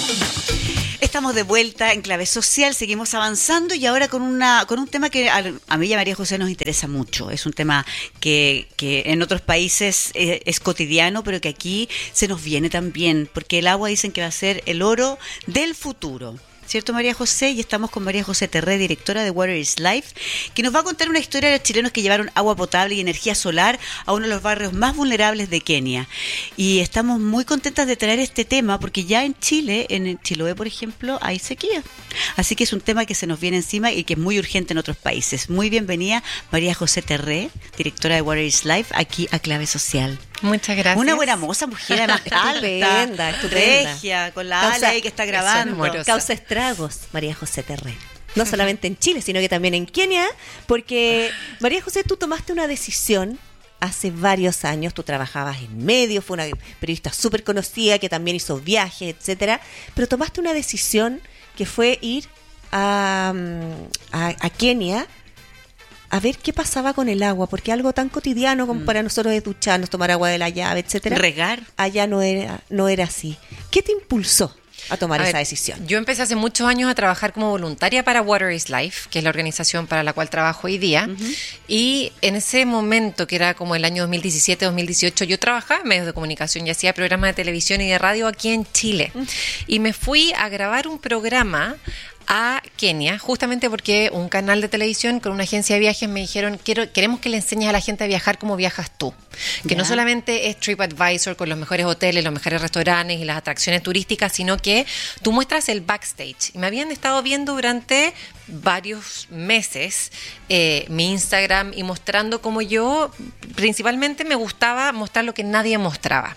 Estamos de vuelta en Clave Social, seguimos avanzando y ahora con un tema que a mí y a María José nos interesa mucho. Es un tema que en otros países es cotidiano, pero que aquí se nos viene también, porque el agua dicen que va a ser el oro del futuro. ¿Cierto, María José? Y estamos con María José Terré, directora de Water is Life, que nos va a contar una historia de los chilenos que llevaron agua potable y energía solar a uno de los barrios más vulnerables de Kenia. Y estamos muy contentas de traer este tema porque ya en Chile, en Chiloé, por ejemplo, hay sequía. Así que es un tema que se nos viene encima y que es muy urgente en otros países. Muy bienvenida, María José Terré, directora de Water is Life, aquí a Clave Social. Muchas gracias. Una buena moza, mujer, además estupenda, regia, con la ala ahí que está grabando. Causa estragos, María José Terré. No solamente en Chile, sino que también en Kenia, porque María José, tú tomaste una decisión hace varios años. Tú trabajabas en medios, fue una periodista súper conocida que también hizo viajes, etcétera, pero tomaste una decisión que fue ir a Kenia a ver qué pasaba con el agua, porque algo tan cotidiano como para nosotros es ducharnos, tomar agua de la llave, etcétera. Regar. Allá no era así. ¿Qué te impulsó a tomar esa decisión? Yo empecé hace muchos años a trabajar como voluntaria para Water is Life, que es la organización para la cual trabajo hoy día. Y en ese momento, que era como el año 2017-2018, yo trabajaba en medios de comunicación y hacía programas de televisión y de radio aquí en Chile. Y me fui a grabar un programa a Kenia, justamente porque un canal de televisión con una agencia de viajes me dijeron, queremos que le enseñes a la gente a viajar como viajas tú, que no solamente es TripAdvisor con los mejores hoteles, los mejores restaurantes y las atracciones turísticas, sino que tú muestras el backstage. Y me habían estado viendo durante varios meses mi Instagram y mostrando cómo yo principalmente me gustaba mostrar lo que nadie mostraba.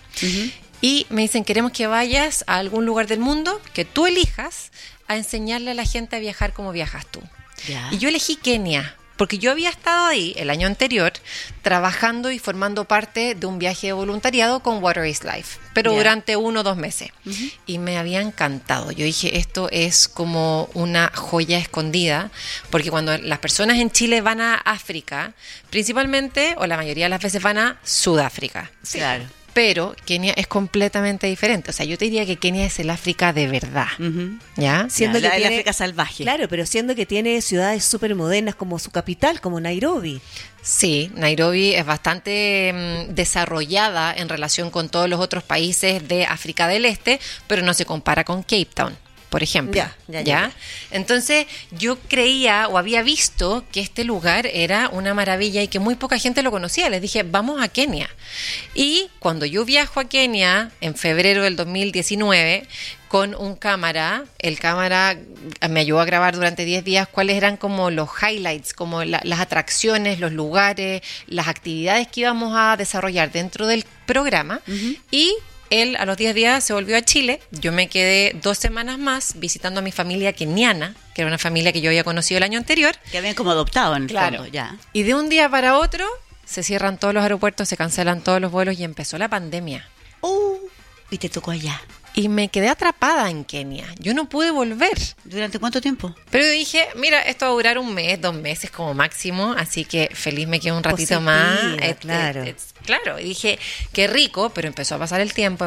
Y me dicen, queremos que vayas a algún lugar del mundo que tú elijas a enseñarle a la gente a viajar como viajas tú. Y yo elegí Kenia, porque yo había estado ahí el año anterior trabajando y formando parte de un viaje de voluntariado con Water is Life, pero durante 1 o 2 meses. Y me había encantado. Yo dije, esto es como una joya escondida, porque cuando las personas en Chile van a África, principalmente, o la mayoría de las veces van a Sudáfrica. Sí. Claro. Pero Kenia es completamente diferente. O sea, yo te diría que Kenia es el África de verdad. ¿Ya? Siendo que el tiene, África salvaje. Claro, pero siendo que tiene ciudades súper modernas como su capital, como Nairobi. Sí, Nairobi es bastante desarrollada en relación con todos los otros países de África del Este, pero no se compara con Cape Town, por ejemplo. ¿Ya? Entonces yo creía o había visto que este lugar era una maravilla y que muy poca gente lo conocía. Les dije, vamos a Kenia. Y cuando yo viajo a Kenia en febrero del 2019 con un cámara, el cámara me ayudó a grabar durante 10 días cuáles eran como los highlights, como las atracciones, los lugares, las actividades que íbamos a desarrollar dentro del programa. Y él a los 10 días se volvió a Chile. Yo me quedé 2 semanas más visitando a mi familia keniana, que era una familia que yo había conocido el año anterior. Que habían como adoptado en el fondo, ya. Y de un día para otro se cierran todos los aeropuertos, se cancelan todos los vuelos y empezó la pandemia. Y te tocó allá. Y me quedé atrapada en Kenia. Yo no pude volver. ¿Durante cuánto tiempo? Pero dije, mira, esto va a durar 1 mes, 2 meses como máximo, así que feliz me quedo un ratito más. Claro, y dije, qué rico, pero empezó a pasar el tiempo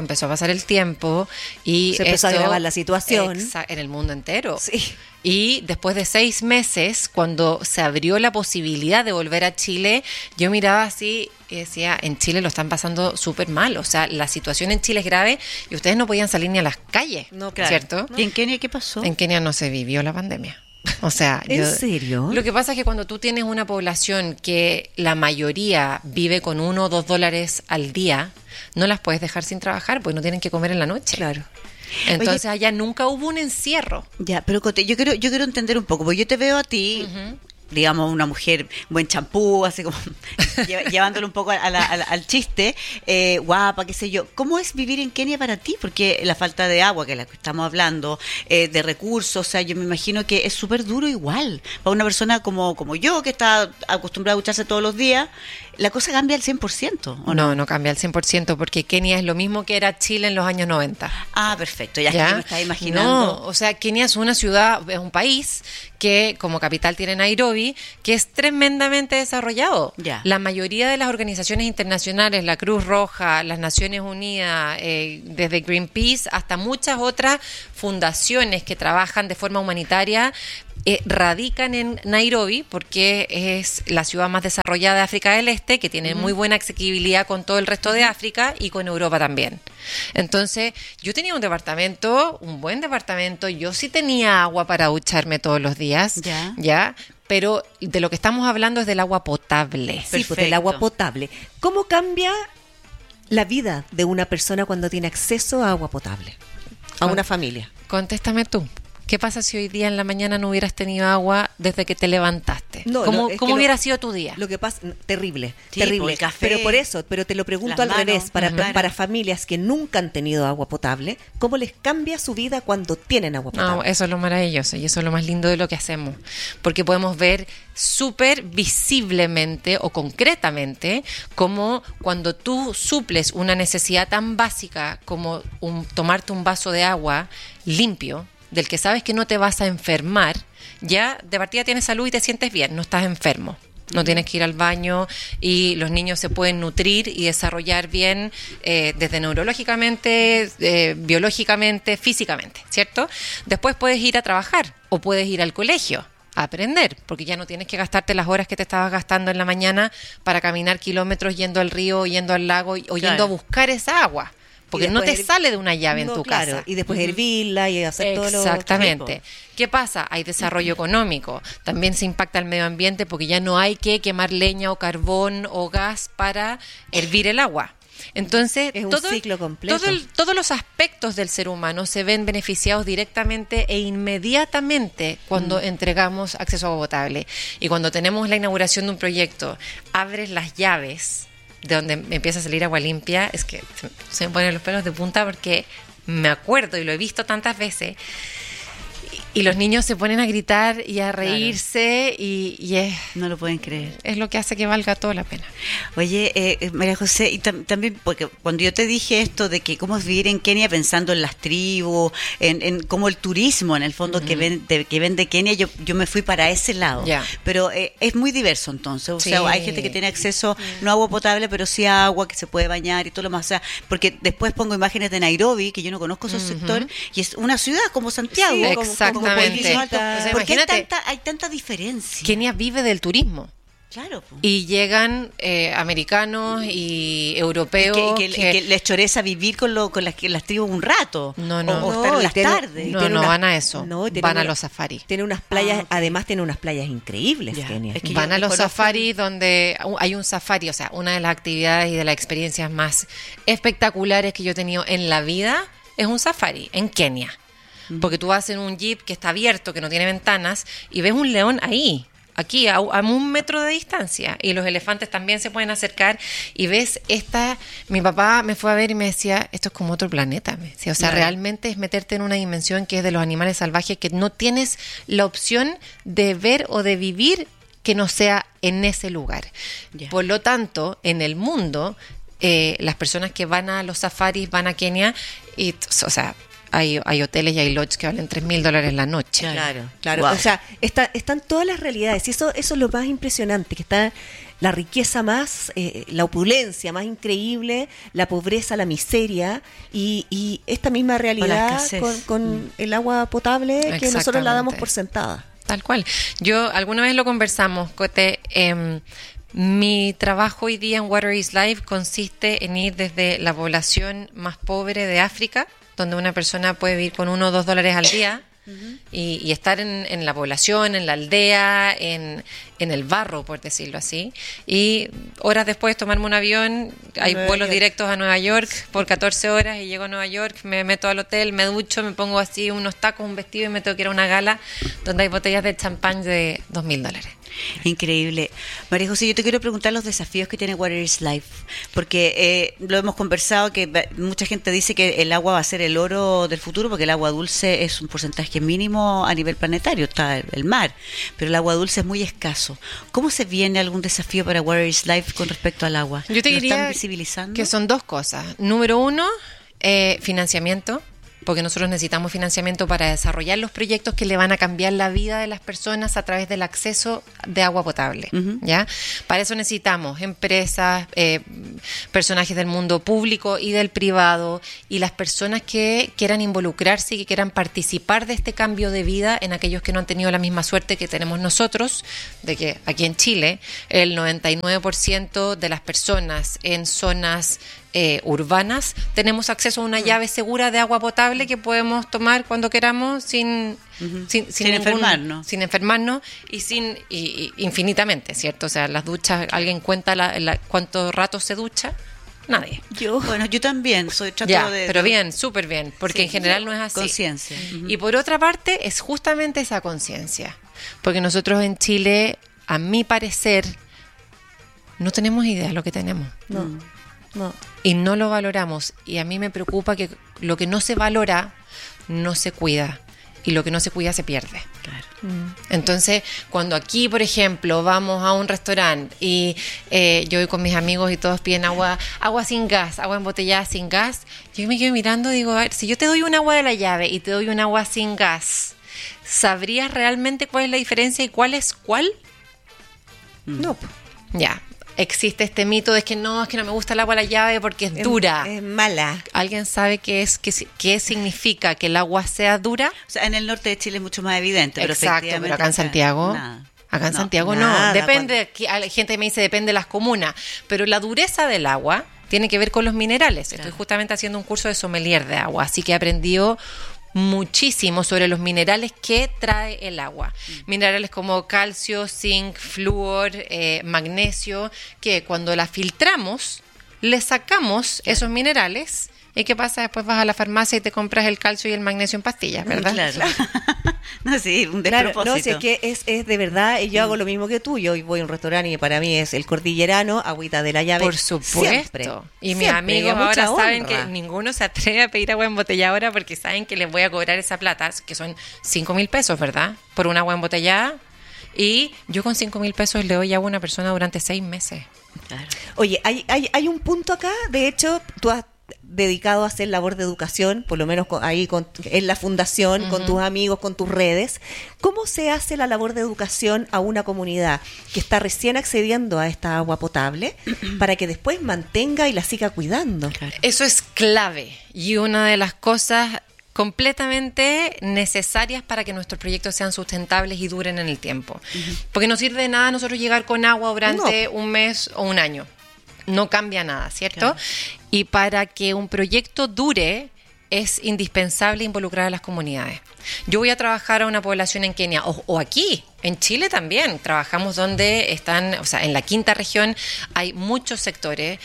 y se empezó a agravar la situación. En el mundo entero. Sí. Y después de 6 meses, cuando se abrió la posibilidad de volver a Chile, yo miraba así y decía, en Chile lo están pasando súper mal. O sea, la situación en Chile es grave y ustedes no podían salir ni a las calles, no, claro. ¿cierto? ¿Y en Kenia qué pasó? En Kenia no se vivió la pandemia. O sea, ¿En serio? Lo que pasa es que cuando tú tienes una población que la mayoría vive con $1 o $2 al día, no las puedes dejar sin trabajar porque no tienen que comer en la noche. Claro. Entonces allá nunca hubo un encierro. Ya, pero Cote, yo quiero entender un poco, porque yo te veo a ti, digamos, una mujer, buen champú, así como llevándolo un poco al chiste, guapa, qué sé yo. ¿Cómo es vivir en Kenia para ti? Porque la falta de agua, que es la que estamos hablando, de recursos, o sea, yo me imagino que es súper duro igual. Para una persona como yo, que está acostumbrada a ducharse todos los días, la cosa cambia al 100%, ¿o No cambia al 100% porque Kenia es lo mismo que era Chile en los años 90. Ah, perfecto, ya, ¿Ya? que me estaba imaginando. No, o sea, Kenia es una ciudad, es un país que como capital tiene Nairobi, que es tremendamente desarrollado. Ya. La mayoría de las organizaciones internacionales, la Cruz Roja, las Naciones Unidas, desde Greenpeace hasta muchas otras fundaciones que trabajan de forma humanitaria, radican en Nairobi porque es la ciudad más desarrollada de África del Este, que tiene muy buena accesibilidad con todo el resto de África y con Europa también. Entonces, yo tenía un buen departamento, yo sí tenía agua para ducharme todos los días, ¿ya? Pero de lo que estamos hablando es del agua potable. Sí, pues del agua potable. ¿Cómo cambia la vida de una persona cuando tiene acceso a agua potable? A una familia. Contéstame tú. ¿Qué pasa si hoy día en la mañana no hubieras tenido agua desde que te levantaste? No, ¿Cómo hubiera sido tu día? Lo que pasa, terrible, Sí, terrible. el café, pero te lo pregunto las al revés, manos, para familias que nunca han tenido agua potable, ¿cómo les cambia su vida cuando tienen agua potable? No, eso es lo maravilloso y eso es lo más lindo de lo que hacemos, porque podemos ver súper visiblemente o concretamente cómo cuando tú suples una necesidad tan básica como tomarte un vaso de agua limpio, del que sabes que no te vas a enfermar, ya de partida tienes salud y te sientes bien, no estás enfermo. No tienes que ir al baño y los niños se pueden nutrir y desarrollar bien desde neurológicamente, biológicamente, físicamente, ¿cierto? Después puedes ir a trabajar o puedes ir al colegio a aprender, porque ya no tienes que gastarte las horas que te estabas gastando en la mañana para caminar kilómetros yendo al río, yendo al lago o yendo a buscar esa agua. Porque no te sale de una llave en tu casa. Y después hervirla y hacer todo lo... Exactamente. ¿Qué pasa? Hay desarrollo económico. También se impacta el medio ambiente porque ya no hay que quemar leña o carbón o gas para hervir el agua. Entonces, es un ciclo completo. Todos los aspectos del ser humano se ven beneficiados directamente e inmediatamente cuando entregamos acceso a agua potable. Y cuando tenemos la inauguración de un proyecto, abres las llaves de donde empieza a salir agua limpia, es que se me ponen los pelos de punta porque me acuerdo y lo he visto tantas veces y los niños se ponen a gritar y a reírse y es, no lo pueden creer. Es lo que hace que valga toda la pena. Oye, María José, y también porque cuando yo te dije esto de que cómo es vivir en Kenia pensando en las tribus, en cómo el turismo en el fondo que vende Kenia, yo me fui para ese lado. Pero es muy diverso entonces, o sea, hay gente que tiene acceso no a agua potable, pero sí a agua que se puede bañar y todo lo más, o sea, porque después pongo imágenes de Nairobi, que yo no conozco esos sectores, y es una ciudad como Santiago, exactamente. ¿Por qué hay tanta diferencia? Kenia vive del turismo. Claro. Y llegan americanos y europeos que les choreza vivir con las tribus un rato. No. O estar en las tardes. No van a eso. Van a los safaris. Tiene unas playas, además tiene unas playas increíbles, Kenia. Es que van a los safaris donde hay un safari, o sea, una de las actividades y de las experiencias más espectaculares que yo he tenido en la vida es un safari en Kenia. Porque tú vas en un jeep que está abierto, que no tiene ventanas, y ves un león ahí, aquí, a 1 metro de distancia. Y los elefantes también se pueden acercar. Y ves mi papá me fue a ver y me decía, esto es como otro planeta. Me decía, o sea, realmente es meterte en una dimensión que es de los animales salvajes, que no tienes la opción de ver o de vivir que no sea en ese lugar. Por lo tanto, en el mundo, las personas que van a los safaris, van a Kenia, y, o sea, hay hoteles y hay lodges que valen $3,000 la noche. Claro. Wow. O sea, están todas las realidades. Y eso es lo más impresionante, que está la riqueza más, la opulencia más increíble, la pobreza, la miseria y esta misma realidad con el agua potable que nosotros la damos por sentada. Tal cual. Yo alguna vez lo conversamos, Cote. Mi trabajo hoy día en Water is Life consiste en ir desde la población más pobre de África, donde una persona puede vivir con $1 o $2 al día y estar en la población, en la aldea, en el barro, por decirlo así. Y horas después tomarme un avión, hay vuelos directos a Nueva York por 14 horas y llego a Nueva York, me meto al hotel, me ducho, me pongo así unos tacos, un vestido y me tengo que ir a una gala donde hay botellas de champán de $2,000. Increíble. María José, yo te quiero preguntar los desafíos que tiene Water is Life, porque lo hemos conversado, que mucha gente dice que el agua va a ser el oro del futuro, porque el agua dulce es un porcentaje mínimo a nivel planetario, está el mar, pero el agua dulce es muy escaso. ¿Cómo se viene algún desafío para Water is Life con respecto al agua? Yo te ¿Lo diría están visibilizando? que son dos cosas. Número uno, financiamiento, porque nosotros necesitamos financiamiento para desarrollar los proyectos que le van a cambiar la vida de las personas a través del acceso de agua potable. ¿Ya? Para eso necesitamos empresas, personajes del mundo público y del privado, y las personas que quieran involucrarse y que quieran participar de este cambio de vida en aquellos que no han tenido la misma suerte que tenemos nosotros, de que aquí en Chile el 99% de las personas en zonas urbanas tenemos acceso a una llave segura de agua potable que podemos tomar cuando queramos sin enfermarnos y infinitamente, ¿cierto? O sea, las duchas, ¿alguien cuenta cuánto rato se ducha? Nadie. Yo también pero bien, súper bien, porque en general no es así. Conciencia. Y por otra parte es justamente esa conciencia, porque nosotros en Chile, a mi parecer, no tenemos idea de lo que tenemos. No. Y no lo valoramos. Y a mí me preocupa que lo que no se valora no se cuida. Y lo que no se cuida se pierde. Claro. Entonces, cuando aquí, por ejemplo, vamos a un restaurante y yo voy con mis amigos y todos piden agua sin gas, agua embotellada sin gas, yo me quedo mirando y digo, a ver, si yo te doy un agua de la llave y te doy un agua sin gas, ¿sabrías realmente cuál es la diferencia y cuál es cuál? No. Ya. Existe este mito de que no me gusta el agua de la llave porque es dura. Es mala. ¿Alguien sabe qué significa que el agua sea dura? O sea, en el norte de Chile es mucho más evidente. Exacto, pero acá en Santiago... Nada. Acá en Santiago no. Depende, hay gente que me dice depende de las comunas, pero la dureza del agua tiene que ver con los minerales. Estoy justamente haciendo un curso de sommelier de agua, así que he aprendido muchísimo sobre los minerales que trae el agua. Minerales como calcio, zinc, flúor, magnesio, que cuando la filtramos, le sacamos esos minerales. ¿Y qué pasa? Después vas a la farmacia y te compras el calcio y el magnesio en pastillas, ¿verdad? Claro. No, sí, un despropósito. Claro, no, si es que es de verdad, yo hago lo mismo que tú. Yo voy a un restaurante y para mí es el cordillerano, agüita de la llave. Por supuesto. Siempre. Y mis amigos ahora saben que ninguno se atreve a pedir agua embotellada ahora porque saben que les voy a cobrar esa plata, que son 5,000 pesos, ¿verdad? Por un agua embotellada. Y yo con 5,000 pesos le doy agua a una persona durante 6 meses. Claro. Oye, hay un punto acá, de hecho, tú has dedicado a hacer labor de educación, por lo menos en la fundación, con tus amigos, con tus redes. ¿Cómo se hace la labor de educación a una comunidad que está recién accediendo a esta agua potable para que después mantenga y la siga cuidando? Claro. Eso es clave y una de las cosas completamente necesarias para que nuestros proyectos sean sustentables y duren en el tiempo. Porque no sirve de nada nosotros llegar con agua durante un mes o un año. No cambia nada, ¿cierto? Claro. Y para que un proyecto dure, es indispensable involucrar a las comunidades. Yo voy a trabajar a una población en Kenia, o aquí, en Chile también. Trabajamos donde están, o sea, en la quinta región hay muchos sectores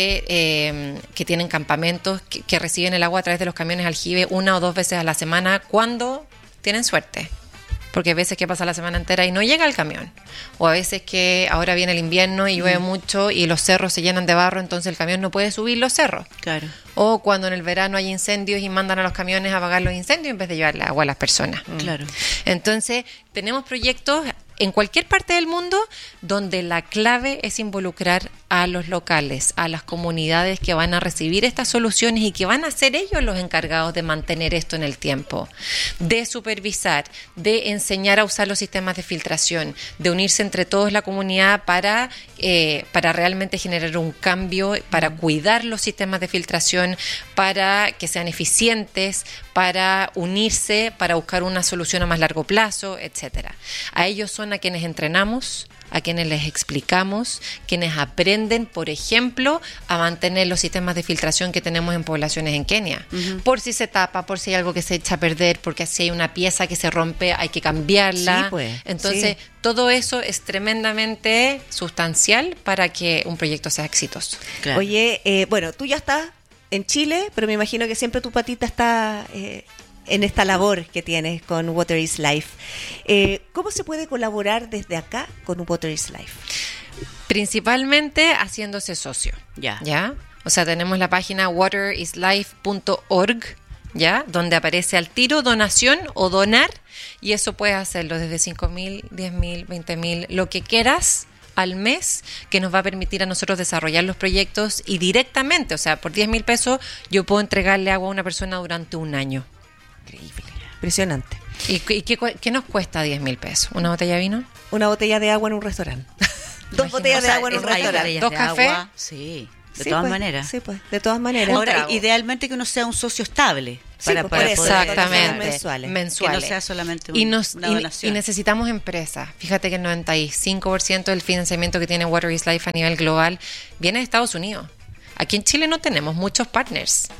que tienen campamentos, que reciben el agua a través de los camiones aljibe 1 o 2 veces a la semana, cuando tienen suerte. Porque a veces que pasa la semana entera y no llega el camión. O a veces que ahora viene el invierno y llueve mucho y los cerros se llenan de barro, entonces el camión no puede subir los cerros. Claro. O cuando en el verano hay incendios y mandan a los camiones a apagar los incendios en vez de llevarle agua a las personas. Claro. Entonces, tenemos proyectos en cualquier parte del mundo donde la clave es involucrar a los locales, a las comunidades que van a recibir estas soluciones y que van a ser ellos los encargados de mantener esto en el tiempo, de supervisar, de enseñar a usar los sistemas de filtración, de unirse entre todos la comunidad para realmente generar un cambio, para cuidar los sistemas de filtración, para que sean eficientes, para unirse, para buscar una solución a más largo plazo, etcétera. A ellos son a quienes entrenamos, a quienes les explicamos, quienes aprenden, por ejemplo, a mantener los sistemas de filtración que tenemos en poblaciones en Kenia. Por si se tapa, por si hay algo que se echa a perder, porque si hay una pieza que se rompe, hay que cambiarla. Sí, pues, entonces, todo eso es tremendamente sustancial para que un proyecto sea exitoso. Claro. Oye, bueno, tú ya estás en Chile, pero me imagino que siempre tu patita está en esta labor que tienes con Water is Life. ¿Cómo se puede colaborar desde acá con Water is Life? Principalmente haciéndose socio. ¿Ya? O sea, tenemos la página waterislife.org, ¿ya? Donde aparece al tiro donación o donar, y eso puedes hacerlo desde 5.000, 10.000, 20.000, lo que quieras al mes, que nos va a permitir a nosotros desarrollar los proyectos y directamente, o sea, por 10.000 pesos yo puedo entregarle agua a una persona durante un año. Increíble, impresionante. ¿Y qué nos cuesta 10.000 pesos? ¿Una botella de vino? Una botella de agua en un restaurante. Dos botellas de agua en un restaurante. ¿Dos cafés? Sí. De Sí, todas pues, maneras. Sí, pues, de todas maneras. Ahora, idealmente que uno sea un socio estable. Sí, Para por poder eso, exactamente. mensuales. Que no sea solamente y una y donación. necesitamos empresas. Fíjate que el 95% del financiamiento que tiene Water is Life a nivel global viene de Estados Unidos. Aquí en Chile no tenemos muchos partners.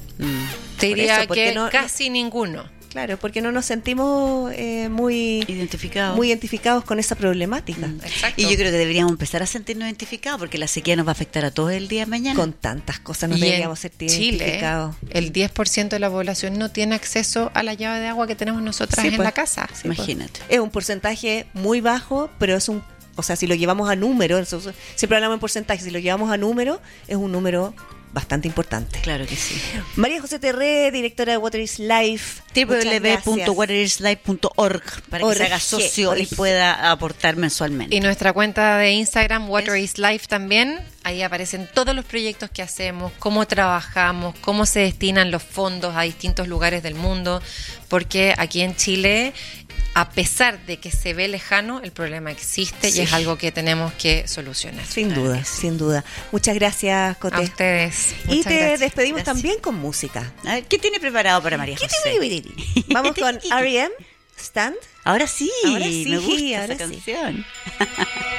Te Por diría eso, porque que no- casi ninguno. Claro, porque no nos sentimos muy identificados con esa problemática. Exacto. Y yo creo que deberíamos empezar a sentirnos identificados porque la sequía nos va a afectar a todos el día de mañana. Con tantas cosas nos Y en deberíamos sentir Chile, identificados. el 10% de la población no tiene acceso a la llave de agua que tenemos nosotras Sí, en pues. la casa. Sí, pues. Imagínate. Es un porcentaje muy bajo, pero es un... O sea, si lo llevamos a número, siempre hablamos en porcentaje, si lo llevamos a número, es un número bastante importante. Claro que sí. María José Terré, directora de Water is Life. www.waterislife.org para que se haga Org, socio y org. pueda aportar mensualmente. Y nuestra cuenta de Instagram, Water is Life también, ahí aparecen todos los proyectos que hacemos, cómo trabajamos, cómo se destinan los fondos a distintos lugares del mundo, porque aquí en Chile, a pesar de que se ve lejano, el problema existe Sí. y es algo que tenemos que solucionar. Sin Claro duda, que sí. sin duda. Muchas gracias, A Coté. ustedes. Y Muchas te gracias. despedimos Gracias. también con música. A ver, ¿qué tiene preparado para María José? Vamos con R.E.M. Stand. Ahora sí, Ahora sí, me gusta ahora esa sí. canción.